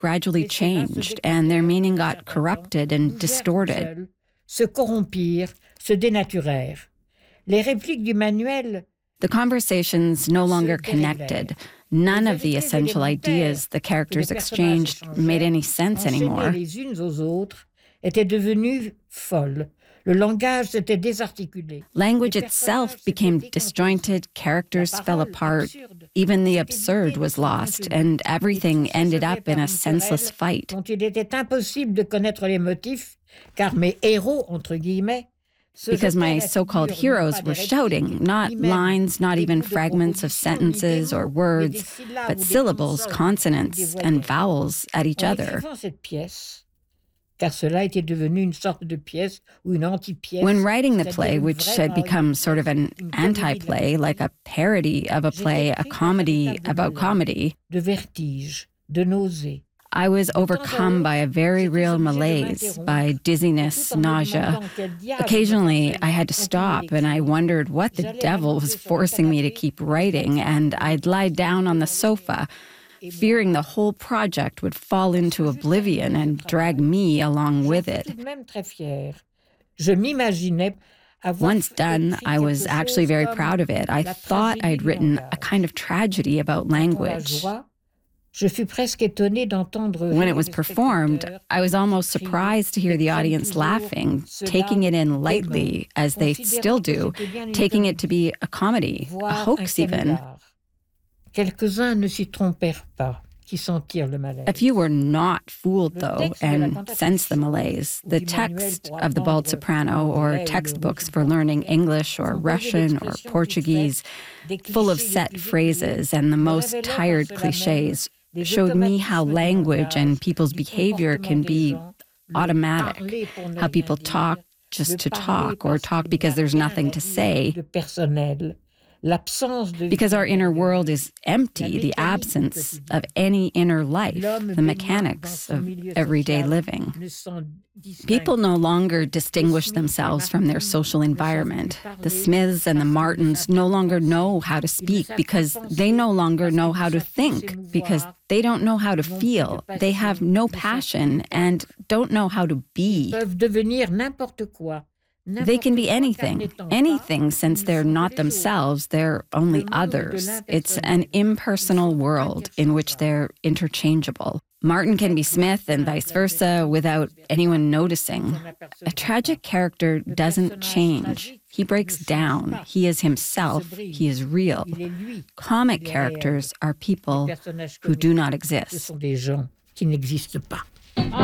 gradually changed, and their meaning got corrupted and distorted. Se corrompirent, se dénaturèrent. Les répliques du manuel The conversations no longer connected. None of the essential ideas the characters exchanged made any sense anymore. les unes aux autres étaient devenues folles. Le langage s'était désarticulé. Language itself became disjointed, characters fell apart, even the absurd was lost, and everything ended up in a senseless fight. Dont il était impossible de connaître les motifs, car mes héros, entre guillemets, Because my so-called heroes were shouting, not lines, not even fragments of sentences or words, but syllables, consonants, and vowels at each other. When writing the play, which had become sort of an anti-play, like a parody of a play, a comedy about comedy, de vertige, de nausée, I was overcome by a very real malaise, by dizziness, nausea. Occasionally, I had to stop, and I wondered what the devil was forcing me to keep writing, and I'd lie down on the sofa, fearing the whole project would fall into oblivion and drag me along with it. Once done, I was actually very proud of it. I thought I'd written a kind of tragedy about language. When it was performed, I was almost surprised to hear the audience laughing, taking it in lightly, as they still do, taking it to be a comedy, a hoax even. A few were not fooled, though, and sensed the malaise. The text of The Bald Soprano, or textbooks for learning English or Russian or Portuguese, full of set phrases and the most tired cliches, showed me how language and people's behavior can be automatic, how people talk just to talk, or talk because there's nothing to say. Because our inner world is empty, the absence of any inner life, the mechanics of everyday living. People no longer distinguish themselves from their social environment. The Smiths and the Martins no longer know how to speak because they no longer know how to think, because they don't know how to feel. They have no passion and don't know how to be. They can be anything since they're not themselves, they're only others. It's an impersonal world in which they're interchangeable. Martin can be Smith and vice versa without anyone noticing. A tragic character doesn't change. He breaks down. He is himself. He is real. Comic characters are people who do not exist.